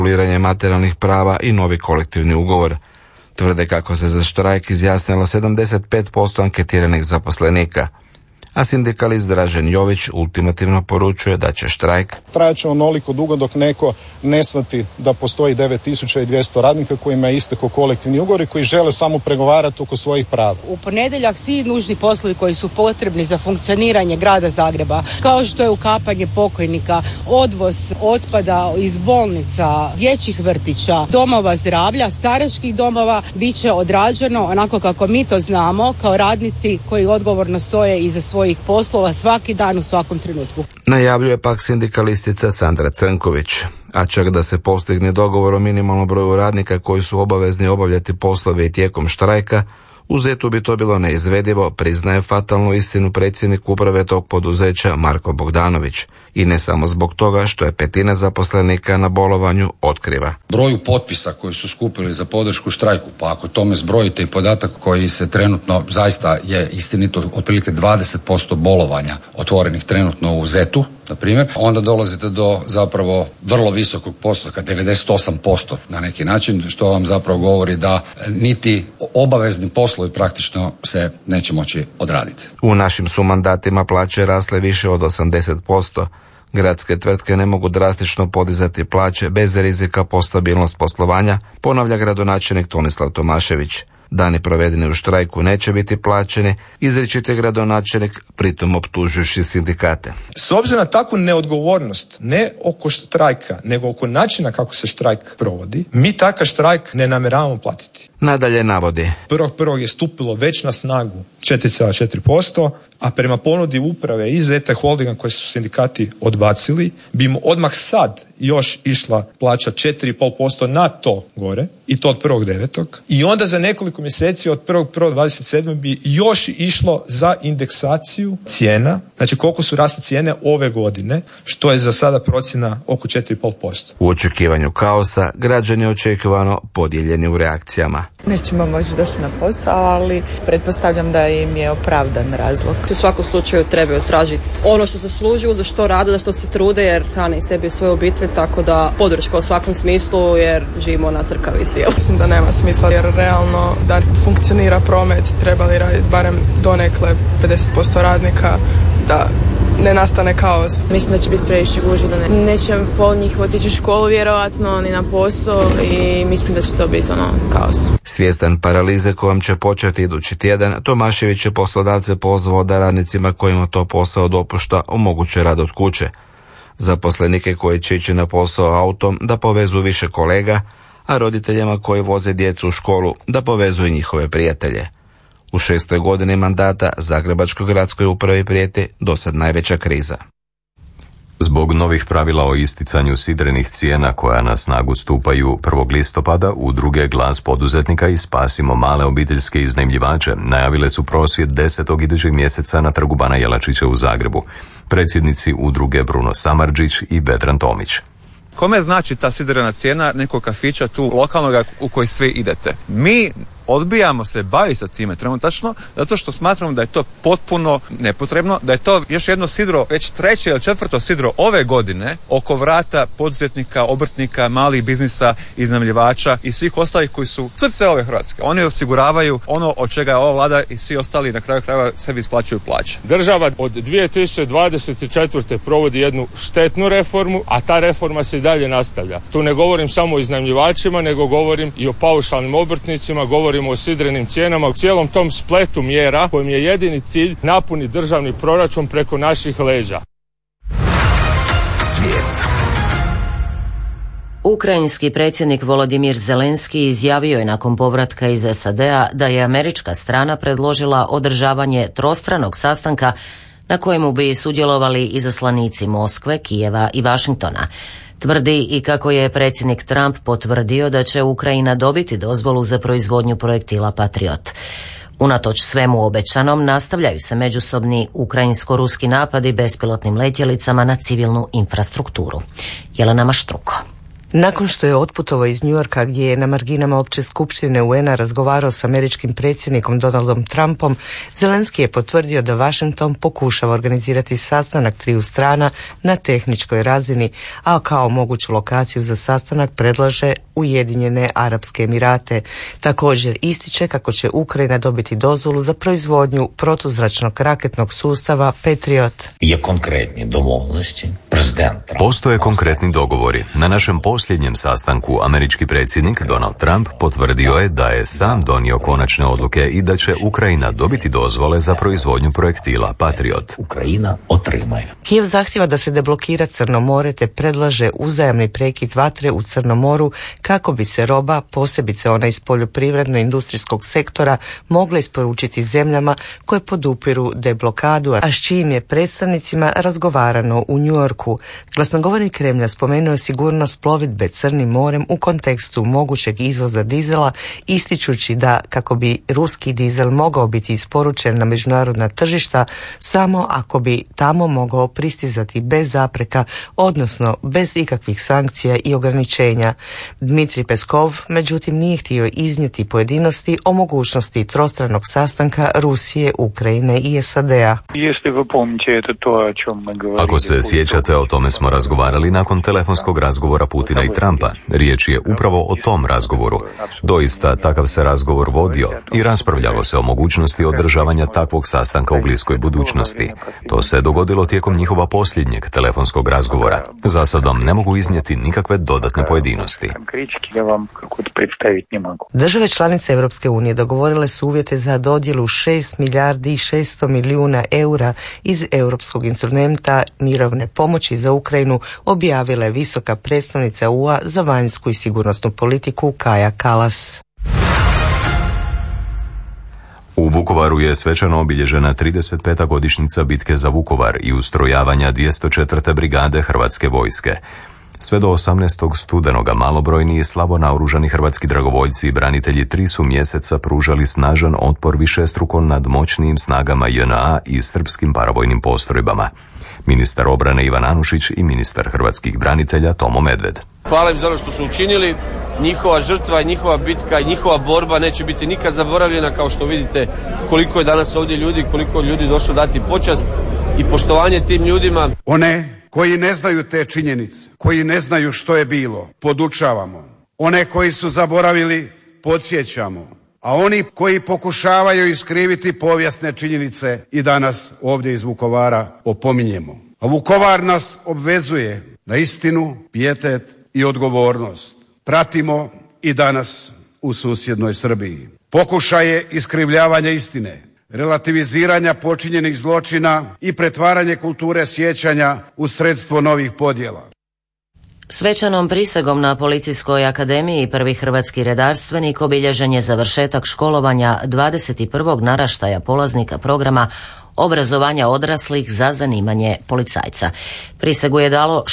reguliranje materijalnih prava i novi kolektivni ugovor. Tvrde kako se za štrajk izjasnilo 75% anketiranih zaposlenika. A sindikalist Dražen Jović ultimativno poručuje da će štrajk trajaće onoliko dugo dok neko ne shvati da postoji 9200 radnika kojima je istekao kolektivni ugovor i koji žele samo pregovarati oko svojih prava. U ponedjeljak svi nužni poslovi koji su potrebni za funkcioniranje grada Zagreba, kao što je ukapanje pokojnika, odvoz otpada iz bolnica, dječjih vrtića, domova zdravlja, staračkih domova, bit će odrađeno onako kako mi to znamo kao radnici koji odgovorno stoje iza svojih poslova svaki dan u svakom trenutku. Najavljuje pak sindikalistica Sandra Crnković. A čak da se postigne dogovor o minimalnom broju radnika koji su obavezni obavljati poslove i tijekom štrajka, u ZET-u bi to bilo neizvedivo, priznaje fatalnu istinu predsjednik uprave tog poduzeća Marko Bogdanović. I ne samo zbog toga što je petina zaposlenika na bolovanju, otkriva. Broju potpisa koji su skupili za podršku štrajku, pa ako tome zbrojite i podatak koji se trenutno zaista je istinito, otprilike 20% bolovanja otvorenih trenutno u ZET-u, na primjer, onda dolazite do zapravo vrlo visokog postotka, 98% na neki način, što vam zapravo govori da niti obavezni poslovi praktično se neće moći odraditi. U našim su mandatima plaće rasle više od 80%. Gradske tvrtke ne mogu drastično podizati plaće bez rizika po stabilnost poslovanja, ponavlja gradonačelnik Tomislav Tomašević. Dani provedeni u štrajku neće biti plaćeni, izričiti gradonačelnik, pritom optužujući sindikate. S obzirom na takvu neodgovornost, ne oko štrajka, nego oko načina kako se štrajk provodi, mi takav štrajk ne namjeravamo platiti. Nadalje navodi. 1.1. je stupilo već na snagu 4,4%, a prema ponudi uprave i ZT Holdinga koje su sindikati odbacili, bi im odmah sad još išla plaća 4,5% na to gore, i to od 1.9. I onda za nekoliko mjeseci od 1.1.27. bi još išlo za indeksaciju cijena, znači koliko su rasle cijene ove godine, što je za sada procjena oko 4,5%. U očekivanju kaosa, građani očekivano podijeljeni u reakcijama. Nećemo moći doći na posao, ali pretpostavljam da im je opravdan razlog. U svakom slučaju trebaju tražiti ono što zaslužuju, za što rade, za što se trude, jer hrane i sebi i svoju obitelj, tako da podrška u svakom smislu, jer živimo na trkavici. Mislim da nema smisla, jer realno da funkcionira promet trebali raditi barem donekle 50% radnika, da ne nastane kaos. Mislim da će biti previše gužve, da neće pol njih otići u školu vjerovatno, ni na posao, i mislim da će to biti kaos. Svjestan paralize kojom će početi idući tjedan, Tomašević je poslodavce pozvao da radnicima kojima to posao dopušta omoguće rad od kuće. Zaposlenike koji će ići na posao autom da povezu više kolega, a roditeljima koji voze djecu u školu da povezuju njihove prijatelje. U 6. godini mandata Zagrebačkoj gradskoj upravi prijeti dosad najveća kriza. Zbog novih pravila o isticanju sidrenih cijena koja na snagu stupaju 1. listopada, udruge Glas poduzetnika i Spasimo male obiteljske iznajmljivače najavile su prosvjed 10. idućeg mjeseca na Trgu Bana Jelačića u Zagrebu. Predsjednici udruge Bruno Samardžić i Vedran Tomić. Kome znači ta sidrena cijena nekog kafića tu lokalnog u koji svi idete? Mi odbijamo se baviti sa time trenutačno, zato što smatramo da je to potpuno nepotrebno, da je to još jedno sidro, već 3. ili 4. sidro ove godine oko vrata poduzetnika, obrtnika, malih biznisa, iznajmljivača i svih ostalih koji su srce ove Hrvatske. Oni osiguravaju ono od čega ova vlada i svi ostali na kraju krajeva sebi isplaćuju plaće. Država od 2024. provodi jednu štetnu reformu, a ta reforma se i dalje nastavlja. Tu ne govorim samo o iznajmljivačima, nego govorim i o paušalnim obrtnicima, govorim o sidrenim cijenama, u cijelom tom spletu mjera kojim je jedini cilj napuniti državni proračun preko naših leđa. Svijet. Ukrajinski predsjednik Volodimir Zelenski izjavio je nakon povratka iz SAD-a da je američka strana predložila održavanje trostranog sastanka na kojemu bi sudjelovali izaslanici Moskve, Kijeva i Washingtona. Tvrdi i kako je predsjednik Trump potvrdio da će Ukrajina dobiti dozvolu za proizvodnju projektila Patriot. Unatoč svemu obećanom, nastavljaju se međusobni ukrajinsko-ruski napadi bespilotnim letjelicama na civilnu infrastrukturu. Jelena Maštruko. Nakon što je otputovao iz New Yorka gdje je na marginama opće skupštine UN-a razgovarao s američkim predsjednikom Donaldom Trumpom, Zelenski je potvrdio da Washington pokušava organizirati sastanak triju strana na tehničkoj razini, a kao moguću lokaciju za sastanak predlaže Ujedinjene Arapske Emirate. Također ističe kako će Ukrajina dobiti dozvolu za proizvodnju protuzračnog raketnog sustava Patriot. Postoje konkretni dogovori. Na našem posljednjem sastanku američki predsjednik Donald Trump potvrdio je da je sam donio konačne odluke i da će Ukrajina dobiti dozvole za proizvodnju projektila Patriot. Kijev zahtjeva da se deblokira Crno more te predlaže uzajamni prekid vatre u Crnom moru kako bi se roba, posebice ona iz poljoprivredno-industrijskog sektora, mogla isporučiti zemljama koje podupiru deblokadu, a s čijim je predstavnicima razgovarano u New Yorku. Glasnogovornik Kremlja spomenuo je sigurnost plovidbe Crnim morem u kontekstu mogućeg izvoza dizela, ističući da kako bi ruski dizel mogao biti isporučen na međunarodna tržišta samo ako bi tamo mogao pristizati bez zapreka, odnosno bez ikakvih sankcija i ograničenja. Dmitrij Peskov, međutim, nije htio iznijeti pojedinosti o mogućnosti trostranog sastanka Rusije, Ukrajine i SAD-a. Ako se sjećate, o tome smo razgovarali nakon telefonskog razgovora Putina i Trumpa. Riječ je upravo o tom razgovoru. Doista, takav se razgovor vodio i raspravljalo se o mogućnosti održavanja takvog sastanka u bliskoj budućnosti. To se dogodilo tijekom njihova posljednjeg telefonskog razgovora. Za sadom ne mogu iznijeti nikakve dodatne pojedinosti. Države članice Europske unije dogovorile su uvjete za dodjelu 6 milijardi i 600 milijuna eura iz Europskog instrumenta mirovne pomoći za Ukrajinu, objavila je visoka predstavnica EU-a za vanjsku i sigurnosnu politiku Kaja Kallas. U Vukovaru je svečano obilježena 35. godišnjica bitke za Vukovar i ustrojavanja 204. brigade Hrvatske vojske. Sve do 18. studenoga malobrojni i slabo naoružani hrvatski dragovoljci i branitelji 3 su mjeseca pružali snažan otpor višestruko nad moćnijim snagama JNA i srpskim paravojnim postrojbama. Ministar obrane Ivan Anušić i ministar hrvatskih branitelja Tomo Medved. Hvala im za ono što su učinili. Njihova žrtva, njihova bitka i njihova borba neće biti nikad zaboravljena, kao što vidite koliko je danas ovdje ljudi, koliko ljudi došlo dati počast i poštovanje tim ljudima. One koji ne znaju te činjenice, koji ne znaju što je bilo, podučavamo. One koji su zaboravili, podsjećamo. A oni koji pokušavaju iskriviti povijesne činjenice i danas ovdje iz Vukovara opominjemo. A Vukovar nas obvezuje na istinu, pijetet i odgovornost. Pratimo i danas u susjednoj Srbiji. Pokušaje iskrivljavanja istine, relativiziranja počinjenih zločina i pretvaranje kulture sjećanja u sredstvo novih podjela. Svečanom prisegom na Policijskoj akademiji prvi hrvatski redarstvenik obilježen je završetak školovanja 21. naraštaja polaznika programa obrazovanja odraslih za zanimanje policajca. Prisegu je dalo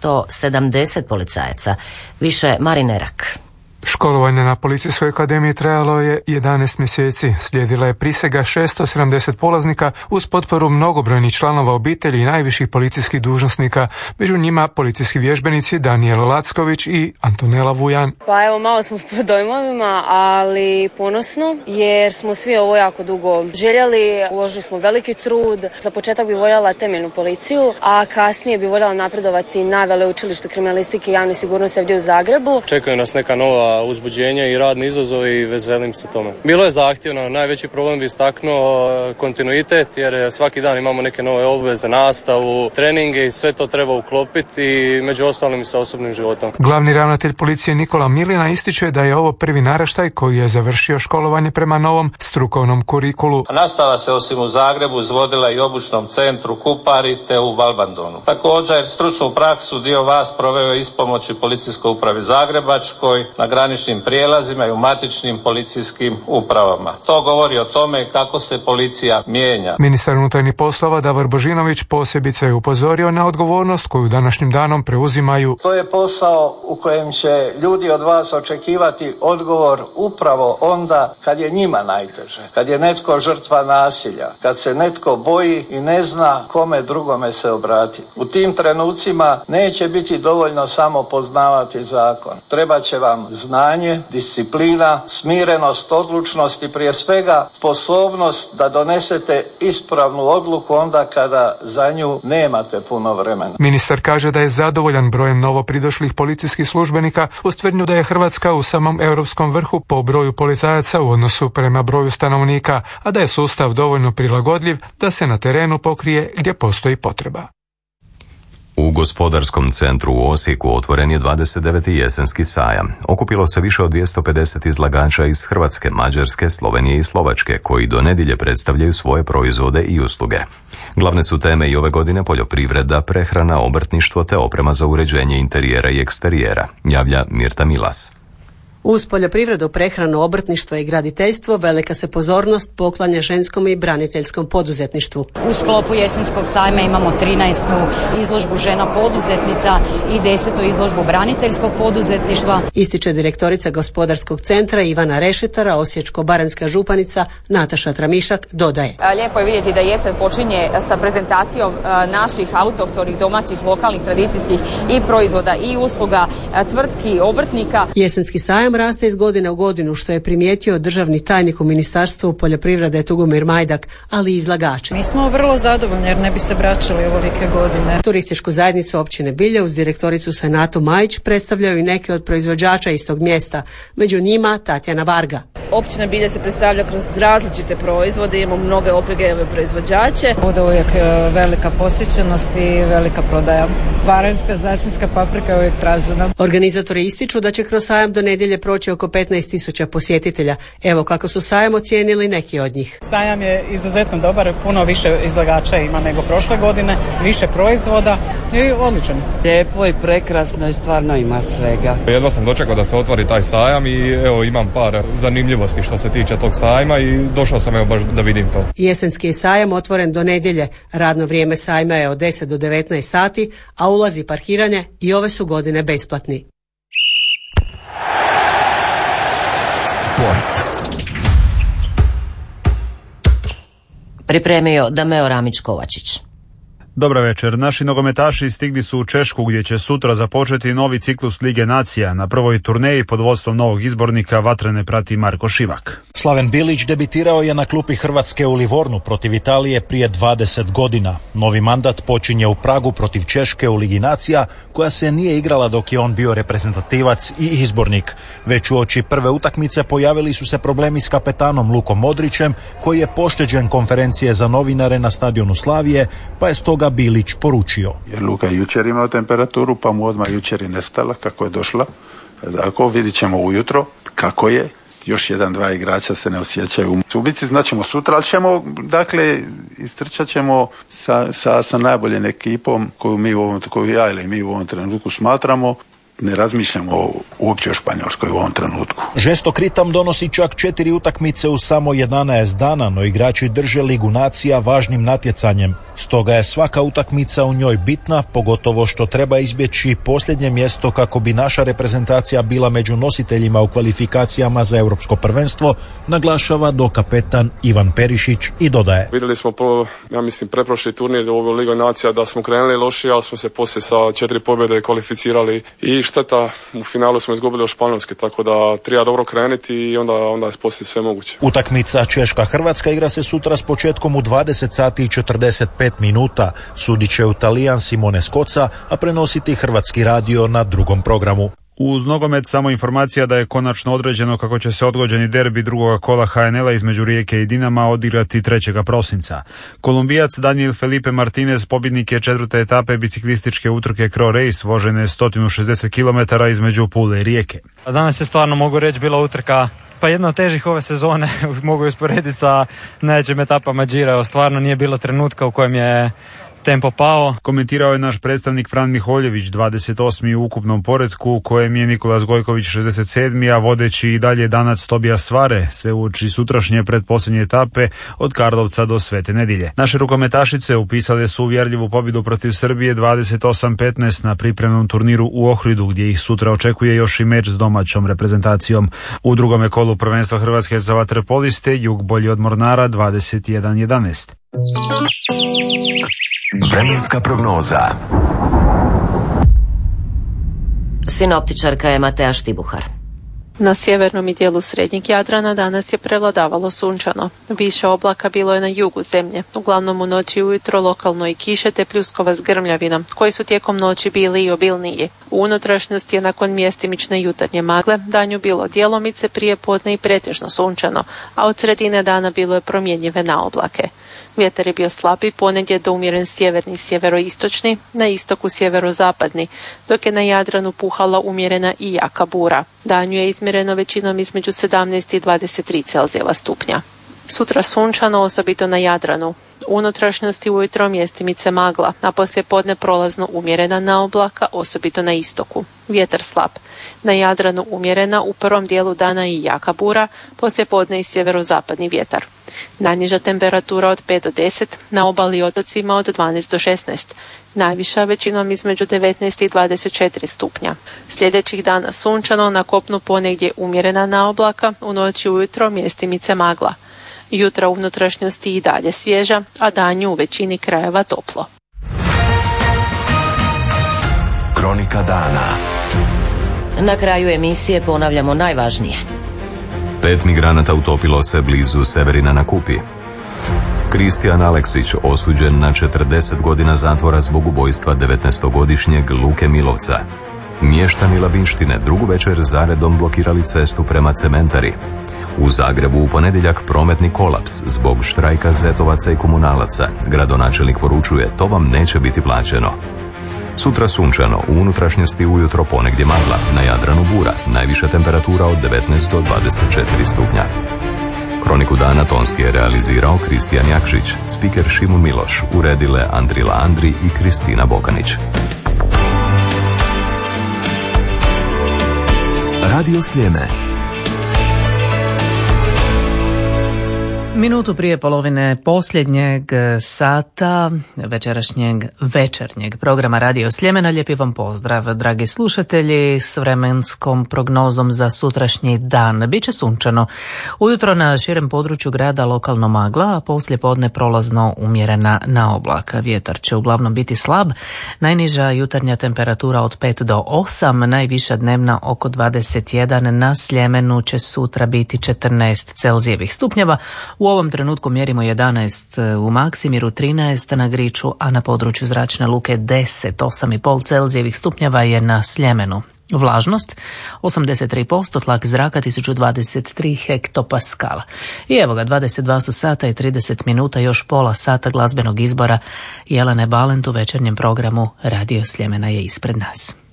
670 policajaca. Više Marin Erak. Školovanje na Policijskoj akademiji trajalo je 11 mjeseci. Slijedila je prisega 670 polaznika uz potporu mnogobrojnih članova obitelji i najviših policijskih dužnosnika, među njima policijski vježbenici Danijela Lacković i Antonela Vujan. Pa evo, malo smo po dojmovima, ali ponosno, jer smo svi ovo jako dugo željeli, uložili smo veliki trud. Za početak bi voljela temeljnu policiju, a kasnije bi voljela napredovati na veleučilištu kriminalistike i javne sigurnosti ovdje u Zagrebu. Čekaju nas neka nova uzbuđenja i radni izazovi i veselim se tome. Bilo je zahtjevno, najveći problem bi istaknuo kontinuitet, jer svaki dan imamo neke nove obveze, nastavu, treninge i sve to treba uklopiti i među ostalim i sa osobnim životom. Glavni ravnatelj policije Nikola Milina ističe da je ovo prvi naraštaj koji je završio školovanje prema novom strukovnom kurikulu. Nastava se osim u Zagrebu izvodila i u obučnom centru Kupari te u Valbandonu. Također, stručnu praksu dio vas proveo ispomoći Policijskoj upravi Zagrebačkoj, na graničnim prijelazima i u matičnim policijskim upravama. To govori o tome kako se policija mijenja. Ministar unutarnjih poslova Davor Božinović posebice je upozorio na odgovornost koju današnjim danom preuzimaju. To je posao u kojem će ljudi od vas očekivati odgovor upravo onda kad je njima najteže, kad je netko žrtva nasilja, kad se netko boji i ne zna kome drugome se obratiti. U tim trenucima neće biti dovoljno samo poznavati zakon. Treba će vam znanje, disciplina, smirenost, odlučnost i prije svega sposobnost da donesete ispravnu odluku onda kada za nju nemate puno vremena. Ministar kaže da je zadovoljan brojem novopridošlih policijskih službenika uz tvrdnju da je Hrvatska u samom europskom vrhu po broju policajaca u odnosu prema broju stanovnika, a da je sustav dovoljno prilagodljiv da se na terenu pokrije gdje postoji potreba. U gospodarskom centru u Osijeku otvoren je 29. jesenski sajam. Okupilo se više od 250 izlagača iz Hrvatske, Mađarske, Slovenije i Slovačke, koji do nedjelje predstavljaju svoje proizvode i usluge. Glavne su teme i ove godine poljoprivreda, prehrana, obrtništvo te oprema za uređenje interijera i eksterijera, javlja Mirta Milas. Uz poljoprivredu, prehranu, obrtništvo i graditeljstvo velika se pozornost poklanja ženskom i braniteljskom poduzetništvu. U sklopu jesenskog sajma imamo 13. izložbu žena poduzetnica i 10. izložbu braniteljskog poduzetništva. Ističe direktorica gospodarskog centra Ivana Rešetara, osječko-baranjska županica Nataša Tramišak dodaje. Lijepo je vidjeti da jesen počinje sa prezentacijom naših autohtonih, domaćih, lokalnih, tradicijskih i proizvoda i usluga, tvrtki, obrtnika. Jesenski sajam raste iz godine u godinu, što je primijetio državni tajnik u Ministarstvu poljoprivrede Tugomir Majdak, ali i izlagači. Mi smo vrlo zadovoljni jer ne bi se vraćali ovolike godine. Turističku zajednicu općine Bilje uz direktoricu Senatu Majić predstavljaju i neke od proizvođača iz tog mjesta, među njima Tatjana Varga. Općina Bilje se predstavlja kroz različite proizvode, imamo mnoge OPG-ove proizvođače. Bude uvijek velika posjećenost i velika prodaja. Baranjska začinska paprika je uvijek tražena. Organizatori ističu da će kroz sajam do nedjelje proći oko 15.000 posjetitelja. Evo kako su sajam ocijenili neki od njih. Sajam je izuzetno dobar, puno više izlagača ima nego prošle godine, više proizvoda i odličan. Lijepo i prekrasno i stvarno ima svega. Jedva sam dočekao da se otvori taj sajam i evo imam par zanimljivosti što se tiče tog sajma i došao sam evo baš da vidim to. Jesenski je sajam otvoren do nedjelje. Radno vrijeme sajma je od 10 do 19 sati, a ulaz i parkiranje i ove su godine besplatni. Sport. Pripremio Dameo Ramić-Kovačić. Dobar večer. Naši nogometaši stigli su u Češku gdje će sutra započeti novi ciklus Lige nacija. Na prvoj turneji pod vodstvom novog izbornika Vatrene prati Marko Šivak. Slaven Bilić debitirao je na klupi Hrvatske u Livornu protiv Italije prije 20 godina. Novi mandat počinje u Pragu protiv Češke u Ligi nacija, koja se nije igrala dok je on bio reprezentativac i izbornik. Već uoči prve utakmice pojavili su se problemi s kapetanom Lukom Modrićem, koji je pošteđen konferencije za novinare na stadionu Slavije, pa je stoga Bilić poručio. Jer Luka je jučer imao temperaturu, pa mu odmah jučer i nestala kako je došla. Dakle, vidit ćemo ujutro kako je. Još 1-2 igrača se ne osjećaju u ulici, znaćemo sutra, ali ćemo, dakle, istrčat ćemo sa najboljom ekipom koju ja ili mi u ovom trenutku smatramo. Ne razmišljamo uopće o Španjolskoj u ovom trenutku. Žestok ritam donosi čak 4 utakmice u samo 11 dana, no igrači drže Ligu nacija važnim natjecanjem. Stoga je svaka utakmica u njoj bitna, pogotovo što treba izbjeći posljednje mjesto kako bi naša reprezentacija bila među nositeljima u kvalifikacijama za europsko prvenstvo, naglašava dokapetan Ivan Perišić i dodaje. Vidjeli smo preprošli turnir u ovoj Ligu nacija da smo krenuli lošije, ali smo se poslije sa 4 pobjede kvalificirali i šteta, u finalu smo izgubili od Španjolske, tako da treba dobro krenuti i onda je poslije sve moguće. Utakmica Češka-Hrvatska igra se sutra s početkom u 20 sati i 45 minuta. Sudit će u Talijan Simone Skoca, a prenositi Hrvatski radio na drugom programu. Uz nogomet samo informacija da je konačno određeno kako će se odgođeni derbi drugoga kola HNL-a između Rijeke i Dinama odigrati 3. prosinca. Kolumbijac Daniel Felipe Martinez pobjednik je 4. etape biciklističke utrke Cro Race vožene 160 km između Pule i Rijeke. Danas je stvarno, mogu reći, bila utrka pa jedna od težih ove sezone, mogu usporediti sa najvećim etapama Gira. Stvarno nije bilo trenutka u kojem je tempo pao. Komentirao je naš predstavnik Fran Miholjević, 28. u ukupnom poretku, u kojem je Nikolas Gojković 67. a vodeći i dalje Danac Tobijas Svare, sve uoči sutrašnje pretposljednje etape od Karlovca do Svete Nedjelje. Naše rukometašice upisale su uvjerljivu pobjedu protiv Srbije 28-15 na pripremnom turniru u Ohridu, gdje ih sutra očekuje još i meč s domaćom reprezentacijom. U drugome kolu prvenstva Hrvatske za vaterpoliste Jug bolji od Mornara 21-11. Vremenska prognoza. Sinoptičarka je Matea Štibuhar. Na sjevernom i dijelu srednjeg Jadrana danas je prevladavalo sunčano. Više oblaka bilo je na jugu zemlje. Uglavnom u noći i ujutro lokalno i kiše te pljuskova s grmljavinom, koji su tijekom noći bili i obilniji. U unutrašnjosti je nakon mjestimične jutarnje magle danju bilo djelomice, prije podne i pretežno sunčano, a od sredine dana bilo je promjenjive na oblake. Vjetar je bio slabiji, ponegdje do umjeren sjeverni i sjeveroistočni, na istoku sjeverozapadni, dok je na Jadranu puhala umjerena i jaka bura. Danju je izmjereno većinom između 17 i 23 Celzijeva stupnja. Sutra sunčano, osobito na Jadranu. U unutrašnjosti ujutro mjestimice magla, a poslije podne prolazno umjerena na oblaka, osobito na istoku. Vjetar slab. Na Jadranu umjerena, u prvom dijelu dana i jaka bura, poslije podne i sjeverozapadni vjetar. Najniža temperatura od 5 do 10, na obali i otocima od 12 do 16. Najviša većinom između 19 i 24 stupnja. Sljedećih dana sunčano, na kopnu ponegdje umjerena na oblaka, u noći ujutro mjestimice magla. Jutra u unutrašnjosti i dalje svježa, a danju u većini krajeva toplo. Kronika dana. Na kraju emisije ponavljamo najvažnije. 5 migranata utopilo se blizu Severina na Kupi. Kristijan Aleksić osuđen na 40 godina zatvora zbog ubojstva 19-godišnjeg Luke Milovca. Mještani Labinštine drugu večer zaredom blokirali cestu prema cementari. U Zagrebu u ponedjeljak prometni kolaps zbog štrajka zetovaca i komunalaca. Gradonačelnik poručuje, to vam neće biti plaćeno. Sutra sunčano, u unutrašnjosti ujutro ponegdje magla, na Jadranu bura, najviša temperatura od 19 do 24 stupnja. Kroniku dana tonski je realizirao Kristijan Jakšić, spiker Šimun Miloš, uredile Andrila Andri i Kristina Bokanić. Radio Sljeme. Minutu prije polovine posljednjeg sata večernjeg programa Radio Sljemena, lijepi vam pozdrav, dragi slušatelji, s vremenskom prognozom za sutrašnji dan. Biće sunčano. Ujutro na širem području grada lokalno magla, a poslije podne prolazno umjerena na oblaka. Vjetar će uglavnom biti slab, najniža jutarnja temperatura od 5 do 8, najviša dnevna oko 21, na Sljemenu će sutra biti 14 Celzijevih stupnjeva. U ovom trenutku mjerimo 11 u Maksimiru, 13 na Griču, a na području zračne luke 10, 8,5 Celzijevih stupnjeva je na Sljemenu. Vlažnost 83%, tlak zraka 1023 hektopaskala. I evo ga, 22 su sata i 30 minuta, još pola sata glazbenog izbora Jelene Balent u večernjem programu Radio Sljemena je ispred nas.